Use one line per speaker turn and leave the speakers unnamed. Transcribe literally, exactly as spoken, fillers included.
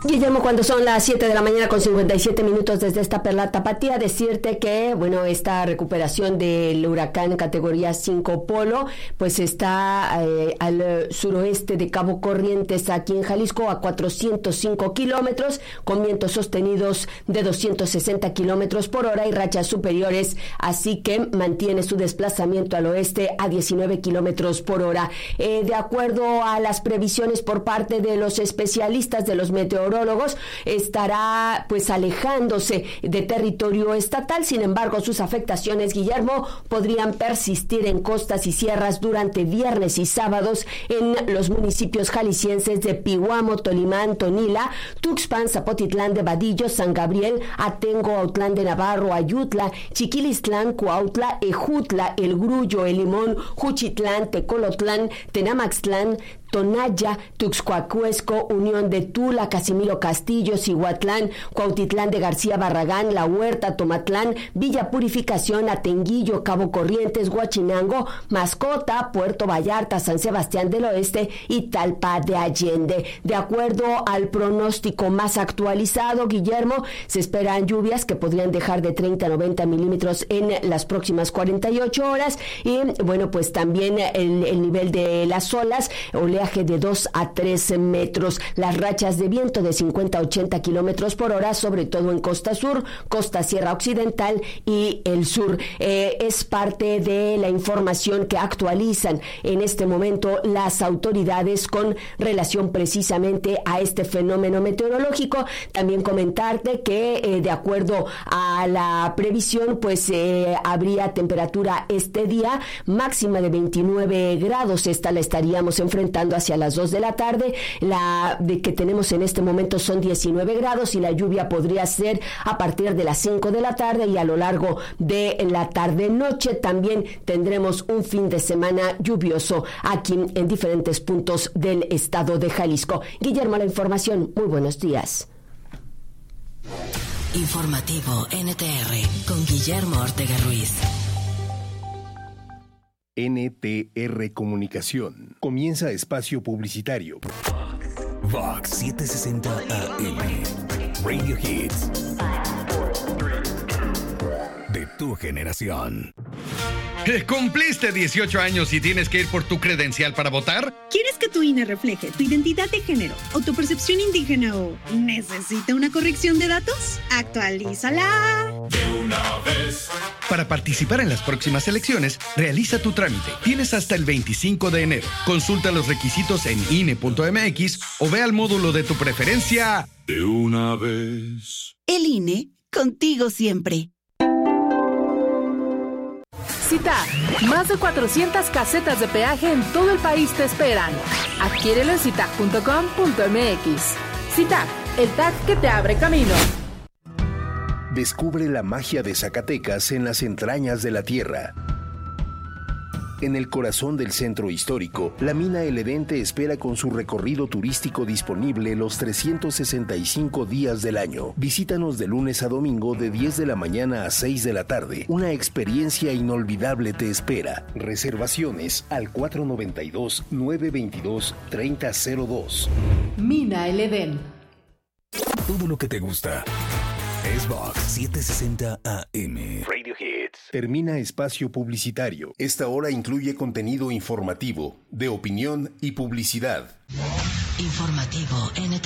Guillermo, cuando son las siete de la mañana con cincuenta y siete minutos desde esta perla tapatía, decirte que, bueno, esta recuperación del huracán categoría cinco Polo, pues está eh, al suroeste de Cabo Corrientes, aquí en Jalisco, a cuatrocientos cinco kilómetros, con vientos sostenidos de doscientos sesenta kilómetros por hora y rachas superiores, así que mantiene su desplazamiento al oeste a diecinueve kilómetros por hora. Eh, de acuerdo a las previsiones por parte de los especialistas, de los meteorólogos, estará pues alejándose de territorio estatal. Sin embargo, sus afectaciones, Guillermo, podrían persistir en costas y sierras durante viernes y sábados en los municipios jaliscienses de Pihuamo, Tolimán, Tonila, Tuxpan, Zapotitlán de Vadillo, San Gabriel, Atengo, Autlán de Navarro, Ayutla, Chiquilistlán, Cuautla, Ejutla, El Grullo, El Limón, Juchitlán, Tecolotlán, Tenamaxtlán, Tonaya, Tuxcoacuesco, Unión de Tula, Casimiro Castillo, Cihuatlán, Cuautitlán de García Barragán, La Huerta, Tomatlán, Villa Purificación, Atenguillo, Cabo Corrientes, Huachinango, Mascota, Puerto Vallarta, San Sebastián del Oeste y Talpa de Allende. De acuerdo al pronóstico más actualizado, Guillermo, se esperan lluvias que podrían dejar de treinta a noventa milímetros en las próximas cuarenta y ocho horas y, bueno, pues también el, el nivel de las olas, oleaje de dos a tres metros, las rachas de viento de cincuenta a ochenta kilómetros por hora, sobre todo en costa sur, costa sierra occidental y el sur. Eh, es parte de la información que actualizan en este momento las autoridades con relación precisamente a este fenómeno meteorológico. También comentarte que eh, de acuerdo a la previsión, pues eh, habría temperatura este día máxima de veintinueve grados. Esta la estaríamos enfrentando hacia las dos de la tarde. La de que tenemos en este momento son diecinueve grados y la lluvia podría ser a partir de las cinco de la tarde y a lo largo de la tarde-noche. También tendremos un fin de semana lluvioso aquí en diferentes puntos del estado de Jalisco. Guillermo, la información. Muy buenos días.
Informativo N T R con Guillermo Ortega Ruiz.
N T R Comunicación. Comienza espacio publicitario.
Vox setecientos sesenta A M. Radio Hits. De tu generación.
¿Cumpliste dieciocho años y tienes que ir por tu credencial para votar?
¿Quieres que tu I N E refleje tu identidad de género o tu percepción indígena o necesita una corrección de datos? ¡Actualízala!
De una vez.
Para participar en las próximas elecciones, realiza tu trámite. Tienes hasta el veinticinco de enero. Consulta los requisitos en I N E punto M X o ve al módulo de tu preferencia.
De una vez.
El I N E, contigo siempre.
CITAC, más de cuatrocientas casetas de peaje en todo el país te esperan. Adquiérelo en citac punto com punto m x. CITAC, el T A C que te abre camino.
Descubre la magia de Zacatecas en las entrañas de la tierra. En el corazón del centro histórico, la mina El Edén te espera con su recorrido turístico disponible los trescientos sesenta y cinco días del año. Visítanos de lunes a domingo de diez de la mañana a seis de la tarde. Una experiencia inolvidable te espera. Reservaciones al cuatro noventa y dos, nueve veintidós, treinta cero dos.
Mina El Edén.
Todo lo que te gusta es Vox setecientos sesenta A M.
Radio Hits. Termina espacio publicitario. Esta hora incluye contenido informativo, de opinión y publicidad.
Informativo N T R.